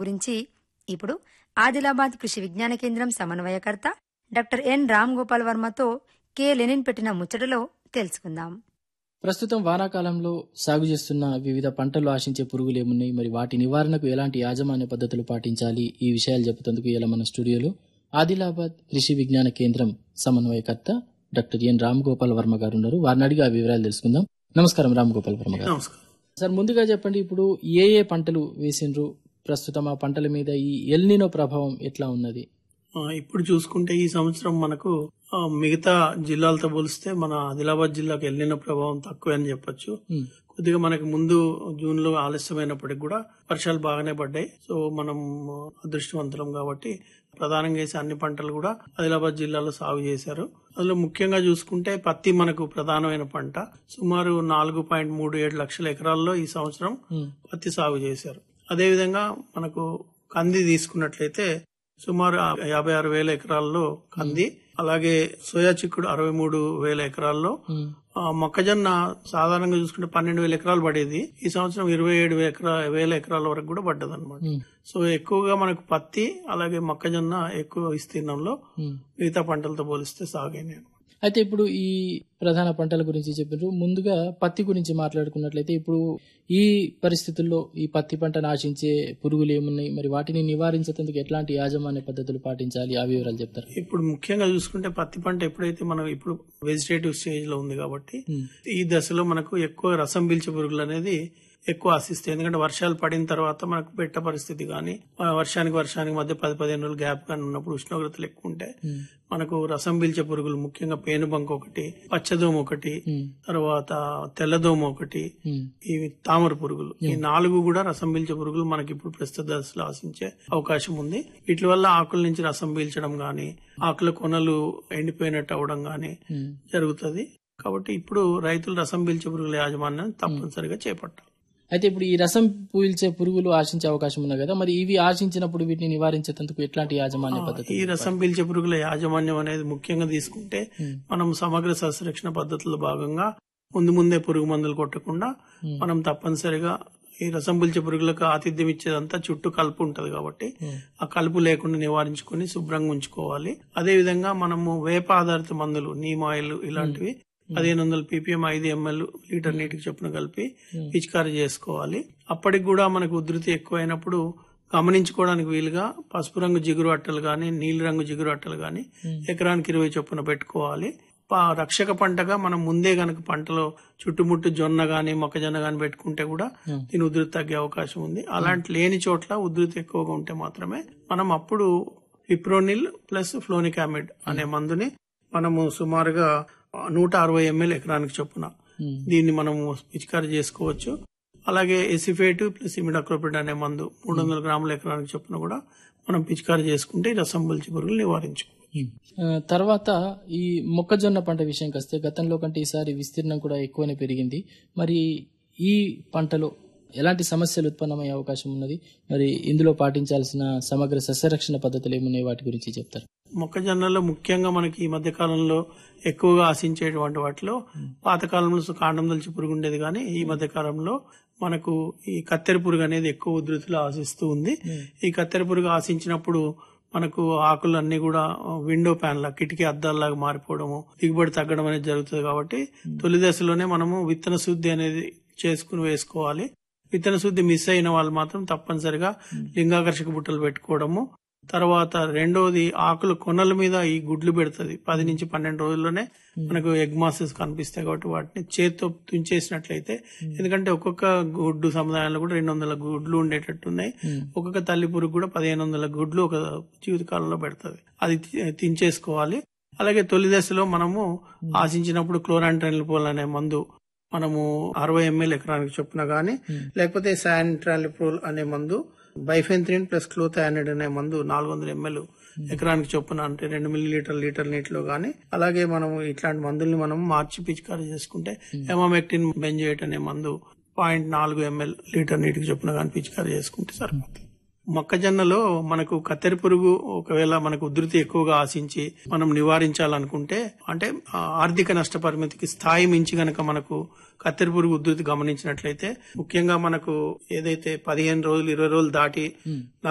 గురించి ఇప్పుడు ఆదిలాబాద్ కృషి విజ్ఞాన కేంద్రం సమన్వయకర్త doctor N Ram Gopal వర్మతో K Lenin పెట్టిన ముచ్చటలో తెలుసుకుందాం. ప్రస్తుతం వానాకాలంలో సాగు చేస్తున్న వివిధ పంటలు ఆశించే పురుగులు ఏమున్నాయి, మరి వాటి నివారణకు ఎలాంటి యాజమాన్య పద్ధతులు పాటించాలి, ఈ విషయాలు చెబుతందుకు ఇలా మన స్టూడియోలో ఆదిలాబాద్ కృషి విజ్ఞాన కేంద్రం సమన్వయకర్త డాక్టర్ ఎన్ రామ్ గోపాల్ వర్మ గారు ఉన్నారు. వారిని అడిగి ఆ వివరాలు తెలుసుకుందాం. నమస్కారం రామ్ గోపాల్ వర్మ గారు. సార్, ముందుగా చెప్పండి, ఇప్పుడు ఏ ఏ పంటలు వేసిండ్రు, ప్రస్తుతం ఆ పంటల మీద ఈ ఎల్నినో ప్రభావం ఎట్లా ఉన్నది? ఇప్పుడు చూసుకుంటే ఈ సంవత్సరం మనకు మిగతా జిల్లాలతో పోలిస్తే మన ఆదిలాబాద్ జిల్లాకు ఎల్నినో ప్రభావం తక్కువే అని చెప్పొచ్చు. కొద్దిగా మనకి ముందు జూన్ లో ఆలస్యమైనప్పటికి కూడా వర్షాలు బాగానే పడ్డాయి. సో మనం అదృష్టవంతులం కాబట్టి ప్రధానంగా వేసే అన్ని పంటలు కూడా ఆదిలాబాద్ జిల్లాలో సాగు చేశారు. అందులో ముఖ్యంగా చూసుకుంటే పత్తి మనకు ప్రధానమైన పంట. సుమారు 4.37 లక్షల ఎకరాల్లో ఈ సంవత్సరం పత్తి సాగు చేశారు. అదేవిధంగా మనకు కంది తీసుకున్నట్లయితే సుమారు 56,000 ఎకరాల్లో కంది, అలాగే సోయా చిక్కుడు 63,000 ఎకరాల్లో, మొక్కజొన్న సాధారణంగా చూసుకుంటే 12,000 ఎకరాలు పడేది, ఈ సంవత్సరం 27,000 ఎకరాల వరకు కూడా పడ్డది అనమాట. సో ఎక్కువగా మనకు పత్తి అలాగే మొక్కజొన్న ఎక్కువ విస్తీర్ణంలో మిగతా పంటలతో పోలిస్తే సాగైనాయి. అయితే ఇప్పుడు ఈ ప్రధాన పంటల గురించి చెప్పారు. ముందుగా పత్తి గురించి మాట్లాడుకున్నట్లయితే ఇప్పుడు ఈ పరిస్థితుల్లో ఈ పత్తి పంటను ఆశించే పురుగులు ఏమున్నాయి, మరి వాటిని నివారించేందుకు ఎట్లాంటి యాజమాన్య పద్ధతులు పాటించాలి, ఆ వివరాలు చెప్తారు. ఇప్పుడు ముఖ్యంగా చూసుకుంటే పత్తి పంట ఎప్పుడైతే మనం ఇప్పుడు వెజిటేటివ్ స్టేజ్ లో ఉంది కాబట్టి ఈ దశలో మనకు ఎక్కువ రసం పీల్చే పురుగులు అనేది ఎక్కువ ఆశిస్తాయి. ఎందుకంటే వర్షాలు పడిన తర్వాత మనకు పెట్ట పరిస్థితి గానీ, వర్షానికి మధ్య 10-15 రోజులు గ్యాప్ గానీ ఉన్నప్పుడు ఉష్ణోగ్రతలు ఎక్కువ ఉంటే మనకు రసం పీల్చే పురుగులు ముఖ్యంగా పేనుబంక ఒకటి, పచ్చదోమ ఒకటి, తర్వాత తెల్లదోమ ఒకటి, ఈ తామర పురుగులు, ఈ 4 కూడా రసం పీల్చే పురుగులు మనకి ఇప్పుడు ప్రస్తుత దశలో ఆశించే అవకాశం ఉంది. వీటి వల్ల ఆకుల నుంచి రసం పీల్చడం గానీ, ఆకుల కొనలు ఎండిపోయినట్టు అవడం గానీ జరుగుతుంది. కాబట్టి ఇప్పుడు రైతులు రసం పీల్చే పురుగుల యాజమాన్యాన్ని తప్పనిసరిగా చేపట్టాలి. అయితే ఇప్పుడు ఈ రసం పీల్చే పురుగులు ఆశించే అవకాశం ఉన్నాయి కదా, మరి ఇవి ఆశించినప్పుడు వీటిని నివారించేందుకు ఎట్లాంటి యాజమాన్య పద్ధతి? ఈ రసం పీల్చే పురుగుల యాజమాన్యం అనేది ముఖ్యంగా తీసుకుంటే మనం సమగ్ర సస్యరక్షణ పద్ధతుల్లో భాగంగా ముందే పురుగు మందులు కొట్టకుండా మనం తప్పనిసరిగా ఈ రసం పీల్చే పురుగులకు ఆతిథ్యం ఇచ్చేదంతా చుట్టూ కలుపు ఉంటది కాబట్టి ఆ కలుపు లేకుండా నివారించుకుని శుభ్రంగా ఉంచుకోవాలి. అదే విధంగా మనము వేప ఆధారిత మందులు, నీమ్ ఆయిల్ ఇలాంటివి 1500 ppm 5 ml లీటర్ నీటికి చొప్పున కలిపి పిచికారీ చేసుకోవాలి. అప్పటికి కూడా మనకు ఉధృతి ఎక్కువైనప్పుడు గమనించుకోవడానికి వీలుగా పసుపు రంగు జిగురు అట్టలు గాని, నీలి రంగు జిగురు అట్టలు గాని ఎకరానికి 20 చొప్పున పెట్టుకోవాలి. రక్షక పంటగా మనం ముందే గనక పంటలో చుట్టుముట్టు జొన్న గాని మొక్కజొన్న గాని పెట్టుకుంటే కూడా దీని ఉధృతి తగ్గే అవకాశం ఉంది. అలాంటి లేని చోట్ల ఉధృతి ఎక్కువగా ఉంటే మాత్రమే మనం అప్పుడు ఫిప్రోనిల్ ప్లస్ ఫ్లోనికామిడ్ అనే మందుని మనము సుమారుగా 160 ml ఎకరానికి చొప్పున దీన్ని మనము పిచికారీ చేసుకోవచ్చు. అలాగే ఎసిఫేట్ ప్లస్ ఇమిడాక్లోపిడ్ అనే మందు 300 గ్రాముల ఎకరానికి చొప్పున కూడా మనం పిచికారీ చేసుకుంటే రసం పీల్చే పురుగులు నివారించుకోవచ్చు. తర్వాత ఈ మొక్కజొన్న పంట విషయంకి వస్తే గతంలో కంటే ఈసారి విస్తీర్ణం కూడా ఎక్కువనే పెరిగింది. మరి ఈ పంటలో ఎలాంటి సమస్యలు ఉత్పన్నమయ్యే అవకాశం ఉన్నది, మరి ఇందులో పాటించాల్సిన సమగ్ర సస్యరక్షణ పద్ధతులు ఏమున్నాయి, వాటి గురించి చెప్తారు. మొక్కజొన్నలో ముఖ్యంగా మనకి ఈ మధ్య కాలంలో ఎక్కువగా ఆశించేటువంటి వాటిలో పాతకాలంలో కాండం దొలిచి పురుగు ఉండేది, కానీ ఈ మధ్య కాలంలో మనకు ఈ కత్తెర పురుగు అనేది ఎక్కువ ఉధృతిలో ఆశిస్తూ ఉంది. ఈ కత్తెర పురుగు ఆశించినప్పుడు మనకు ఆకులు అన్ని కూడా విండో ప్యాన్ లా, కిటికీ అద్దాల్లాగా మారిపోవడము, దిగుబడి తగ్గడం అనేది జరుగుతుంది. కాబట్టి తొలి దశలోనే మనము విత్తన శుద్ధి అనేది చేసుకుని వేసుకోవాలి. విత్తన శుద్ధి మిస్ అయిన వాళ్ళు మాత్రం తప్పనిసరిగా లింగాకర్షక బుట్టలు పెట్టుకోవడము. తర్వాత రెండోది, ఆకుల కొనల మీద ఈ గుడ్లు పెడుతుంది. 10 నుంచి 12 రోజుల్లోనే మనకు ఎగ్ మాసెస్ కనిపిస్తాయి. కాబట్టి వాటిని చేతితో తుంచేసినట్లయితే, ఎందుకంటే ఒక్కొక్క గుడ్డు సముదాయంలో కూడా 200 గుడ్లు ఉండేటట్టున్నాయి. ఒక్కొక్క తల్లి పురుగు కూడా 1500 గుడ్లు ఒక జీవితకాలంలో పెడుతుంది. అది తించేసుకోవాలి. అలాగే తొలి దశలో మనము ఆశించినప్పుడు క్లోరాంట్రెనిలిప్రోల్ అనే మందు మనము 60 ml ఎకరానికి చొప్పున గానీ, లేకపోతే శానిట్రాలిప్రోల్ అనే మందు, బైఫెంథ్రిన్ ప్లస్ క్లోథయానిడ్ అనే మందు 400 ml ఎకరానికి చొప్పున, అంటే 2 మిల్లీలీటర్ లీటర్ నీటిలో గానీ, అలాగే మనం ఇట్లాంటి మందుల్ని మనం మార్చి పిచికారీ చేసుకుంటే ఎమామెక్టిన్ బెంజోయేట్ అనే మందు 0.4 ml లీటర్ నీటికి చొప్పున గానీ పిచికారీ చేసుకుంటే సరిపోతుంది. మొక్కజొన్నలో మనకు కత్తెర పురుగు ఒకవేళ మనకు ఉధృతి ఎక్కువగా ఆశించి మనం నివారించాలనుకుంటే, అంటే ఆర్థిక నష్ట పరిమితికి స్థాయి మించి గనక మనకు కత్తెర పురుగు ఉధృతి గమనించినట్లయితే, ముఖ్యంగా మనకు ఏదైతే 15 రోజులు 20 రోజులు దాటి